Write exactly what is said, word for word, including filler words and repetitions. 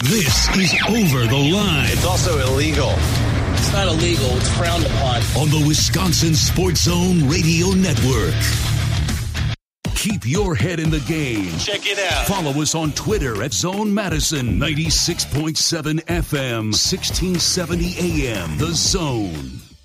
This is Over the Line. It's also illegal. It's not illegal. It's frowned upon. On the Wisconsin Sports Zone Radio Network. Keep your head in the game. Check it out. Follow us on Twitter at Zone Madison, ninety-six point seven F M, sixteen seventy A M. The Zone.